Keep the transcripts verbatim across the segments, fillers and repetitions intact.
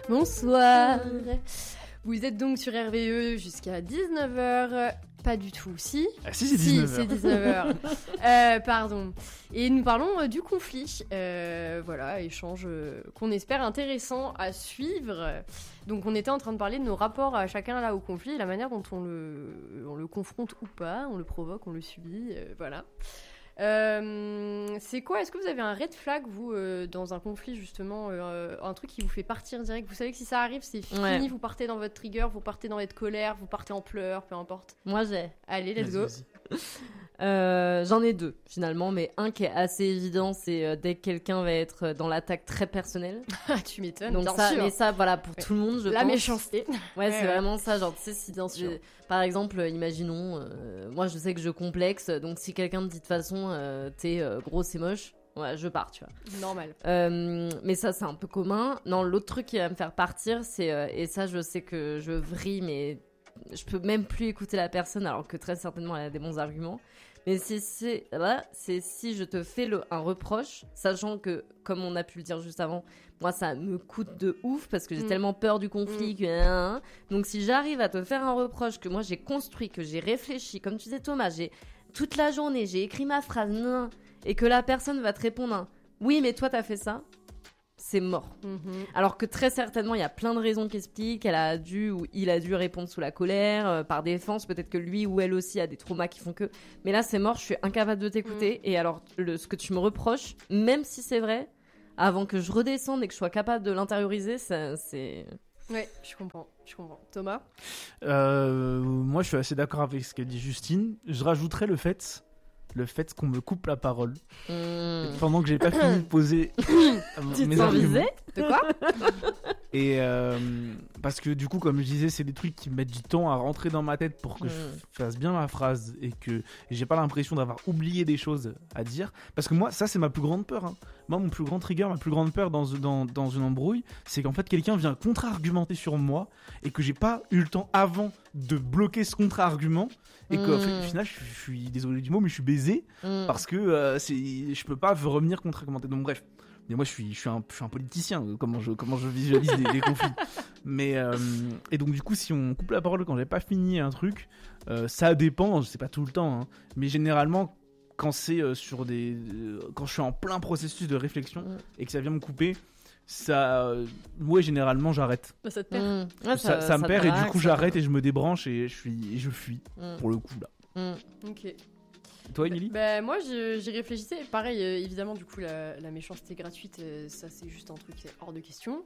Bonsoir. Vous êtes donc sur R V E jusqu'à dix-neuf heures. Pas du tout, si Ah si, c'est dix-neuf heures. Si, c'est dix-neuf heures. euh, pardon. Et nous parlons euh, du conflit. Euh, voilà, échange euh, qu'on espère intéressant à suivre. Donc on était en train de parler de nos rapports à chacun là au conflit, la manière dont on le, on le confronte ou pas, on le provoque, on le subit, euh, voilà. Euh, c'est quoi? Est-ce que vous avez un red flag, vous, euh, dans un conflit, justement, euh, un truc qui vous fait partir direct? Vous savez que si ça arrive, c'est fini, Ouais. vous partez dans votre trigger, vous partez dans votre colère, vous partez en pleurs, peu importe. Moi, j'ai. Allez, let's Vas-y, go. vas-y. Euh, j'en ai deux, finalement, mais un qui est assez évident, c'est euh, dès que quelqu'un va être dans l'attaque très personnelle. Ah, tu m'étonnes, Donc bien ça, sûr. mais ça, voilà, pour tout le monde, je La pense. méchanceté. Ouais, Ouais, c'est ouais. vraiment ça, genre, tu sais, si, Bien si- sûr. par exemple, euh, imaginons, euh, moi, je sais que je complexe, donc si quelqu'un me dit de façon, euh, t'es euh, grosse et moche, ouais, je pars, tu vois. Normal. Euh, mais ça, c'est un peu commun. Non, l'autre truc qui va me faire partir, c'est, euh, et ça, je sais que je vrille, mais je peux même plus écouter la personne, alors que très certainement, elle a des bons arguments. Mais c'est, c'est, là, c'est si je te fais le, un reproche, sachant que, comme on a pu le dire juste avant, moi, ça me coûte de ouf parce que j'ai Mm. tellement peur du conflit Mm. que, hein, hein. Donc, si j'arrive à te faire un reproche que moi, j'ai construit, que j'ai réfléchi, comme tu disais, Thomas, j'ai, toute la journée, j'ai écrit ma phrase, nan, et que la personne va te répondre un, oui, mais toi, t'as fait ça, c'est mort. Mhm. Alors que très certainement, il y a plein de raisons qui expliquent. Elle a dû ou il a dû répondre sous la colère, euh, par défense. Peut-être que lui ou elle aussi a des traumas qui font que. Mais là, c'est mort, je suis incapable de t'écouter. Et alors, le, ce que tu me reproches, même si c'est vrai, avant que je redescende et que je sois capable de l'intérioriser, ça, c'est... Ouais, je comprends, je comprends. Thomas? Euh, moi, je suis assez d'accord avec ce qu'a dit Justine. Je rajouterais le fait, le fait qu'on me coupe la parole Mmh. pendant que j'ai pas fini de poser Tu mes te sens arguments. visé? De quoi? Et euh, parce que du coup, comme je disais, c'est des trucs qui mettent du temps à rentrer dans ma tête pour que Mm. je fasse bien ma phrase et que j'ai pas l'impression d'avoir oublié des choses à dire. Parce que moi, ça, c'est ma plus grande peur. Hein. Moi, mon plus grand trigger, ma plus grande peur dans, dans, dans une embrouille, c'est qu'en fait, quelqu'un vient contre-argumenter sur moi et que j'ai pas eu le temps avant de bloquer ce contre-argument et qu'au Mm. final, je, je suis désolé du mot, mais je suis baisé Mmh. parce que euh, c'est, je peux pas revenir contre-argumenter. Donc, bref. Mais moi, je suis, je suis, un, je suis un politicien, euh, comment je, comment je visualise les, les conflits. Mais, euh, et donc, du coup, si on coupe la parole quand j'ai pas fini un truc, euh, ça dépend, c'est pas tout le temps, hein, mais généralement, quand c'est euh, sur des. Euh, quand je suis en plein processus de réflexion Mm. et que ça vient me couper, ça. Euh, ouais, généralement, j'arrête. Bah, ça te perd. Mmh. Ouais, Ça, ça me te perd et du drague, coup, ça- j'arrête et je me débranche et je, suis, et je fuis, Mmh. pour le coup, là. Mmh. Ok. Toi, Émilie? Bah, moi, je- j'y réfléchissais. Pareil, euh, évidemment, du coup, la, la méchanceté gratuite, euh, ça, c'est juste un truc qui est hors de question.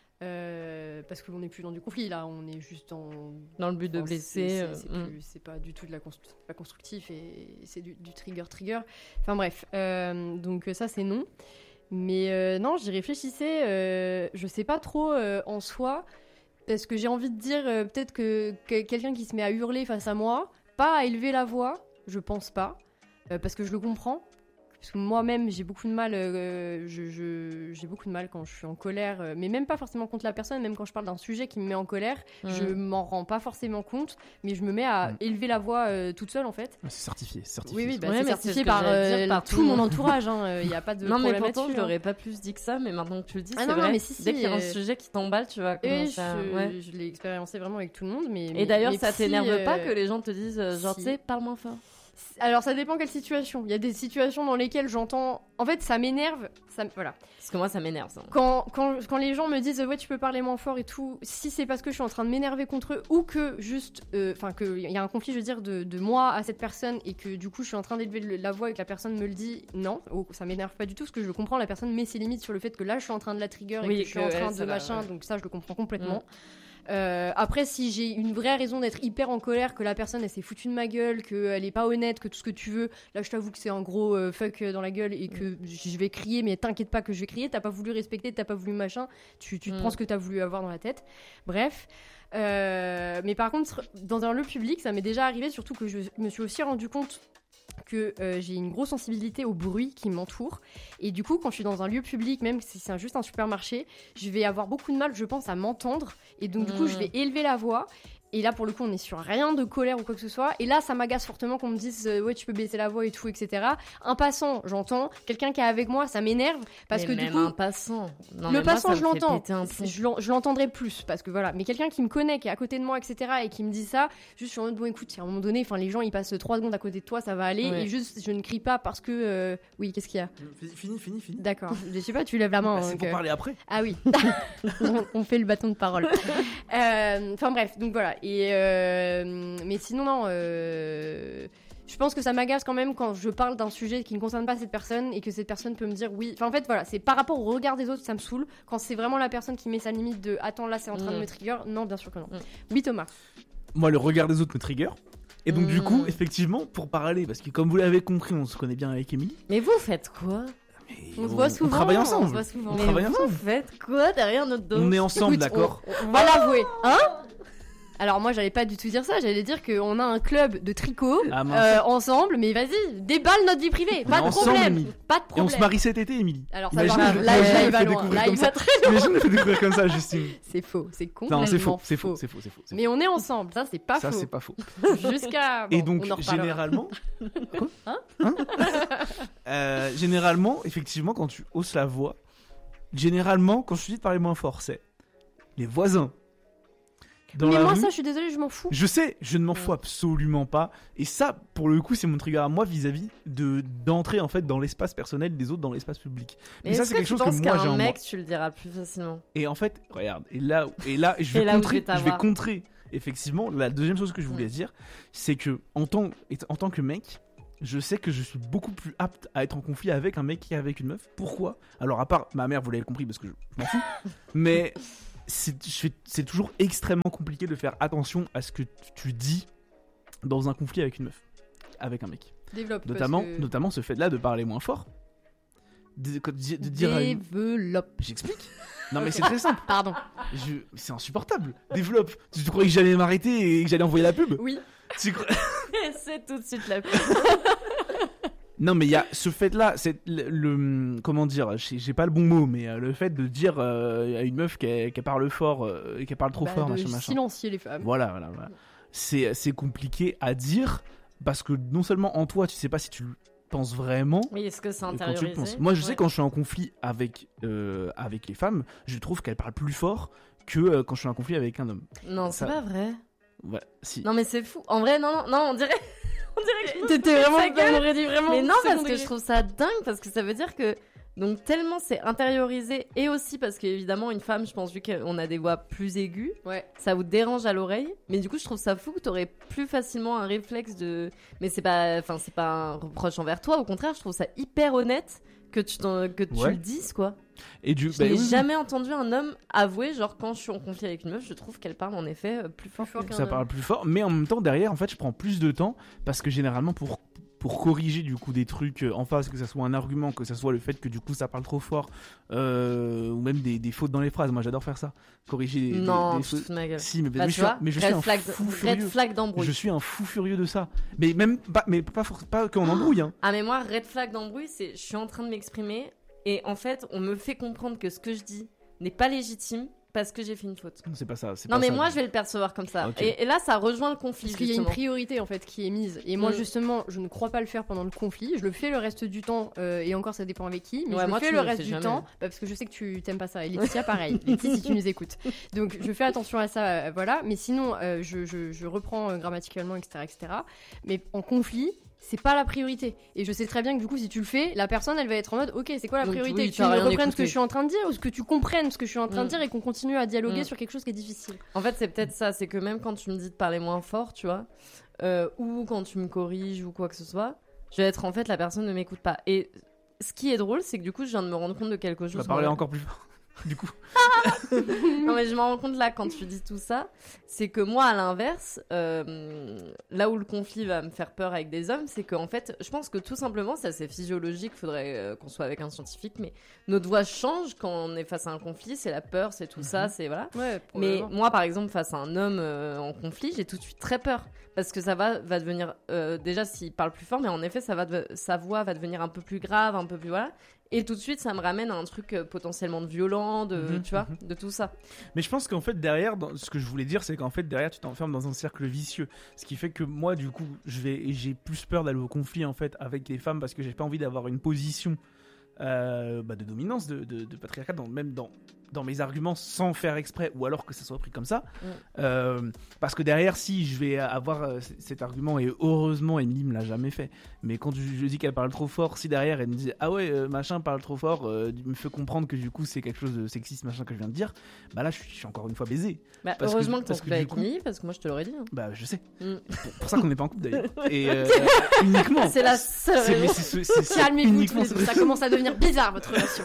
Euh, parce qu'on n'est plus dans du conflit, là, on est juste en. Dans le but de Enfin, blesser. c'est- euh, C'est c'est mmh. plus- c'est pas du tout de la constru- pas constructif et c'est du, du trigger-trigger. Enfin, bref. Euh, donc, ça, c'est non. Mais euh, non, j'y réfléchissais. Euh, je sais pas trop euh, en soi. Parce que j'ai envie de dire, euh, peut-être que, que quelqu'un qui se met à hurler face à moi, pas à élever la voix, je pense pas. Euh, parce que je le comprends. Parce que moi-même, j'ai beaucoup de mal. euh, je, je- j'ai beaucoup de mal quand je suis en colère, euh, mais même pas forcément contre la personne. Même quand je parle d'un sujet qui me met en colère, Mmh. je m'en rends pas forcément compte, mais je me mets à Mm. élever la voix euh, toute seule en fait. C'est certifié, c'est certifié. Oui, oui, bah, Ouais, c'est mais c'est certifié ce que par j'allais dire, euh, par tout tout le mon monde. entourage. Il n'y a pas de Non, mais problème pourtant, là-dessus. je hein. l'aurais pas plus dit que ça, mais maintenant que tu le dis, Ah c'est non, non, vrai. mais si, si, Dès qu'il y a un euh, sujet qui t'emballe, tu vas Et commencer à... je, ouais. je l'ai expérimenté vraiment avec tout le monde. Mais, Et mais- d'ailleurs, mais ça psy, t'énerve euh, pas que les gens te disent, euh, genre, si. tu sais, parle moins fort. Alors, ça dépend quelle situation. Il y a des situations dans lesquelles j'entends. En fait, ça m'énerve. Ça... Voilà. Parce que moi, ça m'énerve, ça. Quand, quand, quand les gens me disent ouais tu peux parler moins fort et tout, si c'est parce que je suis en train de m'énerver contre eux ou que juste, enfin qu'il y a un conflit je veux dire de, de moi à cette personne et que du coup je suis en train d'élever le- la voix et que la personne me le dit, non, oh, ça m'énerve pas du tout parce que je le comprends, la personne met ses limites sur le fait que là je suis en train de la trigger et Oui, que je suis que en train elle, de ça va, machin, ouais. donc ça je le comprends complètement. Euh, après, si j'ai une vraie raison d'être hyper en colère, que la personne elle s'est foutue de ma gueule, qu'elle est pas honnête, que tout ce que tu veux, là je t'avoue que c'est un gros euh, fuck dans la gueule et que je vais crier, mais t'inquiète pas que je vais crier, t'as pas voulu respecter, t'as pas voulu machin, tu, tu te Mm. prends ce que t'as voulu avoir dans la tête. Bref. Euh, mais par contre, dans un lieu public, ça m'est déjà arrivé, surtout que je me suis aussi rendu compte que euh, j'ai une grosse sensibilité au bruit qui m'entoure. Et du coup, quand je suis dans un lieu public, même si c'est un- juste un supermarché, je vais avoir beaucoup de mal, je pense, à m'entendre. Et donc, du coup, Mmh. je vais élever la voix. et là pour le coup on est sur rien de colère ou quoi que ce soit, et là ça m'agace fortement qu'on me dise euh, ouais tu peux baisser la voix et tout, etc. Un passant j'entends, quelqu'un qui est avec moi ça m'énerve parce mais que même du coup un passant. Non, le mais passant moi, je ça me fait l'entends, péter un plomb. je, l'en- je l'entendrai plus parce que voilà, mais quelqu'un qui me connaît, qui est à côté de moi, etc. et qui me dit ça, juste je suis en mode bon écoute, à un moment donné, enfin les gens ils passent trois secondes à côté de toi, ça va aller, Ouais. et juste je ne crie pas parce que euh, oui qu'est-ce qu'il y a? Fini, fini, fini. D'accord, je sais pas, tu lèves la main. Bah, hein, c'est donc, pour euh, parler après. Ah oui, on, on fait le bâton de parole. Euh, Enfin bref, donc voilà. Et euh, mais sinon non, euh, je pense que ça m'agace quand même quand je parle d'un sujet qui ne concerne pas cette personne et que cette personne peut me dire oui. Enfin en fait voilà, c'est par rapport au regard des autres ça me saoule. Quand c'est vraiment la personne qui met sa limite de attends là c'est en train Mm. de me trigger, non bien sûr que non. Mm. Oui Thomas. Moi, le regard des autres me trigger. Et donc, du coup, Mm. effectivement, pour parler, parce que comme vous l'avez compris, on se connaît bien avec Émilie. Mais vous faites quoi? mais On se voit souvent. On travaille On ensemble. se voit souvent. On Mais travaille vous ensemble. faites quoi derrière notre dos? On est ensemble, Écoute, d'accord. On, on va l'avouer, hein? Alors moi j'allais pas du tout dire ça, j'allais dire qu'on a un club de tricot Ah, mince. euh, ensemble, mais vas-y, déballe notre vie privée, On pas est de ensemble, problème, Émilie. pas de Et on problème. se marie cet été, Émilie. Alors ça Imagine, va, je- là, imagine, là je il va fais loin, découvrir là comme il ça. va très loin. Imagine, on fait découvrir comme ça, Justine. C'est faux, c'est Non, complètement c'est faux, c'est faux, c'est faux, c'est faux. c'est Mais on est ensemble, ça c'est pas faux. Ça, faux. c'est pas faux. Jusqu'à... Et bon, donc, on en reparlera. généralement. Quoi Hein Hein Euh, Généralement, effectivement, quand tu hausses la voix, généralement, quand je te dis de parler moins fort, c'est les voisins. Dans Mais la moi rue, ça je suis désolée, je m'en fous. je sais, je ne m'en fous absolument pas. Et ça, pour le coup, c'est mon trigger à moi vis-à-vis de d'entrer en fait dans l'espace personnel des autres, dans l'espace public. Mais, Mais ça, est-ce c'est que quelque tu chose que penses moi qu'à j'ai un en mec, moi. tu le diras plus facilement? Et en fait, regarde, et là, et là, je vais Et là où je contrer, vais je vais t'avoir. contrer. Effectivement, la deuxième chose que je voulais Mm. dire, c'est que en tant, en tant que mec, je sais que je suis beaucoup plus apte à être en conflit avec un mec qu'avec une meuf. Pourquoi? Alors, à part ma mère, vous l'avez compris parce que je, je m'en fous, mais c'est je fais- c'est toujours extrêmement compliqué de faire attention à ce que tu dis dans un conflit avec une meuf, avec un mec. Développe. parce Notamment, que- notamment ce fait-là de parler moins fort, de, de- de dire. à une- Développe. J'explique. Non mais c'est très simple. Pardon. Je... C'est insupportable. Développe. Tu tu croyais que j'allais m'arrêter et que j'allais envoyer la pub? Oui. Tu cro- C'est tout de suite la pub. Non mais il y a ce fait-là, c'est le, le- comment dire, j'ai j'ai pas le bon mot, mais euh, le fait de dire euh, à une meuf qu'elle qu'elle parle fort euh, et qu'elle parle trop Bah, fort, de machin, machin. silencier les femmes. Voilà, voilà, voilà. C'est c'est compliqué à dire parce que non seulement en toi, tu sais pas si tu le penses vraiment. Oui, est-ce que c'est et quand tu le intériorisé? penses. Moi, je sais Ouais. quand je suis en conflit avec euh, avec les femmes, je trouve qu'elles parlent plus fort que euh, quand je suis en conflit avec un homme. Non, c'est Ça- pas vrai. Ouais, si. Non, mais c'est fou. En vrai, non, non, non, on dirait. On dirait que T'étais vraiment... Sa gueule. on aurait dit vraiment... Mais non, parce second que degré. je trouve ça dingue, parce que ça veut dire que. Donc, tellement c'est intériorisé, et aussi parce qu'évidemment, une femme, je pense, vu qu'on a des voix plus aiguës, Ouais. ça vous dérange à l'oreille. Mais du coup, je trouve ça fou que t'aurais plus facilement un réflexe de. Mais c'est pas. Enfin, c'est pas un reproche envers toi, au contraire, je trouve ça hyper honnête que tu, t'en- que tu Ouais. le dises, quoi. Et du Je bah n'ai oui, oui. jamais entendu un homme avouer, genre, quand je suis en conflit avec une meuf, je trouve qu'elle parle en effet euh, plus fort. fort que- qu'un ça homme. parle plus fort, mais en même temps derrière en fait je prends plus de temps parce que généralement pour pour corriger du coup des trucs euh, en face, que ça soit un argument, que ça soit le fait que du coup ça parle trop fort, euh, ou même des, des fautes dans les phrases, moi j'adore faire ça, corriger des, des- Non, des tu te choses. fous de ma gueule. Si mais, Bah, mais tu je suis, un- vois, mais je suis red un flag, fou red furieux. flag d'embrouille. Je suis un fou furieux de ça, mais même pas, mais pas for- pas qu'en embrouille hein. Ah, mais moi, red flag d'embrouille, c'est je suis en train de m'exprimer et en fait, on me fait comprendre que ce que je dis n'est pas légitime parce que j'ai fait une faute. C'est pas ça. c'est Non, pas mais ça. moi, je vais le percevoir comme ça. Ok. Et, et là, ça rejoint le conflit. Parce qu'il y a une justement. priorité en fait qui est mise. Et moi Mm. justement, je ne crois pas le faire pendant le conflit. Je le fais le reste du temps. euh, et encore, ça dépend avec qui. Mais Ouais, je moi, le fais tu le me le reste fais du jamais. temps. Bah, parce que je sais que tu t'aimes pas ça. Et Laetitia, pareil. Laetitia, si tu nous écoutes. Donc je fais attention à ça. euh, voilà. Mais sinon, euh, je, je, je reprends euh, grammaticalement, et cetera, et cetera. Mais en conflit, c'est pas la priorité. Et je sais très bien que du coup, si tu le fais, la personne, elle va être en mode, ok, c'est quoi la Donc, priorité oui, Que tu tu vas me rien reprennes ce que écouter. je suis en train de dire ou ce que tu comprennes ce que je suis en train de Mm. dire et qu'on continue à dialoguer Mm. sur quelque chose qui est difficile. En fait, c'est peut-être ça. C'est que même quand tu me dis de parler moins fort, tu vois, euh, ou quand tu me corriges ou quoi que ce soit, je vais être en fait la personne ne m'écoute pas. Et ce qui est drôle, c'est que du coup, je viens de me rendre compte de quelque Tu chose. vas parler moi. encore plus fort. Du coup. Non, mais je me rends compte là, quand tu dis tout ça, c'est que moi, à l'inverse, euh, là où le conflit va me faire peur avec des hommes, c'est qu'en fait, je pense que tout simplement, ça c'est physiologique, faudrait euh, qu'on soit avec un scientifique, mais notre voix change quand on est face à un conflit, c'est la peur, c'est tout ça, c'est voilà. Ouais, Mais moi, par exemple, face à un homme euh, en conflit, j'ai tout de suite très peur. Parce que ça va, va devenir. Euh, déjà, s'il parle plus fort, mais en effet, ça va de- sa voix va devenir un peu plus grave, un peu plus. Voilà. Et tout de suite, ça me ramène à un truc euh, potentiellement de violent, de, Mhm, tu vois, mhm. de tout ça. Mais je pense qu'en fait, derrière, dans- ce que je voulais dire, c'est qu'en fait, derrière, tu t'enfermes dans un cercle vicieux. Ce qui fait que moi, du coup, je vais, j'ai plus peur d'aller au conflit, en fait, avec les femmes parce que j'ai pas envie d'avoir une position euh, bah, de dominance, de, de, de patriarcat, dans, même dans, dans mes arguments sans faire exprès, ou alors que ça soit pris comme ça. Mm. Euh, parce que derrière, si je vais avoir euh, c- cet argument, et heureusement, Emily me l'a jamais fait, mais quand je, je dis qu'elle parle trop fort, si derrière elle me dit ah ouais, euh, machin parle trop fort, euh, me fait comprendre que du coup c'est quelque chose de sexiste, machin que je viens de dire, bah là je suis, je suis encore une fois baisé. Bah, Parce que- heureusement que, t'en parce que fais du avec coup- Milly, parce que moi je te l'aurais dit. hein. Bah je sais. Mm. Pour, pour ça qu'on n'est pas en couple d'ailleurs. Et euh, uniquement. C'est la seule C'est, mais raison. c'est, c'est- c'est Calmez-vous tous uniquement les deux, ça commence à devenir bizarre votre relation.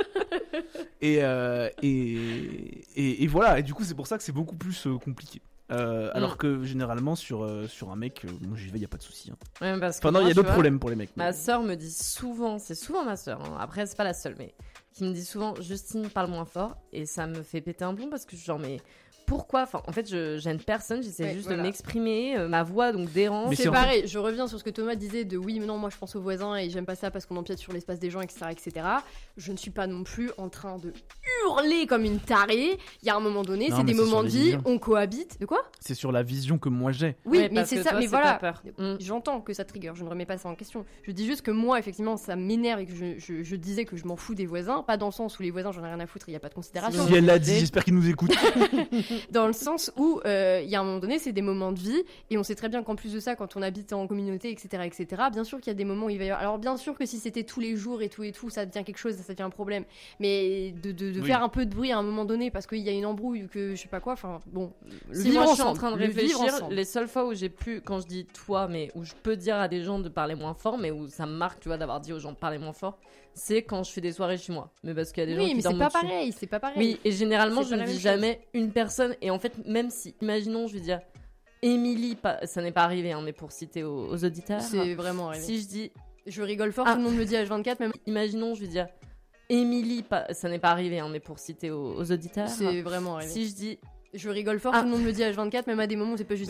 Et, euh, et, et, et voilà, et du coup c'est pour ça que c'est beaucoup plus euh, compliqué. Euh, alors Mm. que généralement sur, euh, sur un mec, euh, moi j'y vais, il n'y a pas de souci. Hein. Ouais, parce que Enfin non, il moi, y a tu d'autres vois, problèmes pour les mecs. mais- Ma sœur me dit souvent, c'est souvent ma sœur, hein, après c'est pas la seule, mais qui me dit souvent Justine parle moins fort et ça me fait péter un plomb parce que je suis genre mais pourquoi enfin, en fait je gêne personne, j'essaie Ouais, juste voilà. de m'exprimer, euh, ma voix donc dérange. Mais C'est c'est en pareil, je reviens sur ce que Thomas disait de oui, mais non, moi je pense aux voisins et j'aime pas ça parce qu'on empiète sur l'espace des gens, et cetera, et cetera. Je ne suis pas non plus en train de hurler comme une tarée. Il y a un moment donné, Non, c'est mais des c'est moments sur de les vie, visions. on cohabite. De quoi C'est sur la vision que moi j'ai. Oui, Ouais, mais parce c'est que ça, toi, mais c'est voilà. ta peur. Mm. J'entends que ça trigger, je ne remets pas ça en question. Je dis juste que moi, effectivement, ça m'énerve et que je, je- je disais que je m'en fous des voisins. Pas dans le sens où les voisins, j'en ai rien à foutre, il n'y a pas de considération. Si elle l'a dit, j'espère qu'il nous écoute. Dans le sens où euh, il y a un moment donné, c'est des moments de vie, et on sait très bien qu'en plus de ça, quand on habite en communauté, et cetera, et cetera, bien sûr qu'il y a des moments où il va y avoir. Alors bien sûr que si c'était tous les jours et tout et tout, ça devient quelque chose, ça devient un problème. Mais de, de, de Oui. faire un peu de bruit à un moment donné parce qu'il y a une embrouille ou que je sais pas quoi, enfin bon, le Si vivre moi je suis en ensemble, train de le vivre réfléchir, ensemble. les seules fois où j'ai pu, quand je dis toi, mais où je peux dire à des gens de parler moins fort, mais où ça me marque, tu vois, d'avoir dit aux gens de parler moins fort, c'est quand je fais des soirées chez moi. Mais parce qu'il y a des gens Oui, qui mais c'est dorment pas au-dessus. pareil, c'est pas pareil. Oui, et généralement, C'est je pas ne la dis même jamais une personne. Et en fait, même si, imaginons, je vais dire Émilie, pas- ça n'est pas arrivé, hein, mais pour citer aux, aux auditeurs. C'est vraiment arrivé. Si je dis, Je rigole fort, Ah. tout le monde me dit H vingt-quatre, même. imaginons, je vais dire Émilie, pas- ça n'est pas arrivé, hein, mais pour citer aux, aux auditeurs. C'est vraiment arrivé. Si je dis Je rigole fort, Ah. tout le monde me dit H vingt-quatre, même à des moments où c'est pas juste.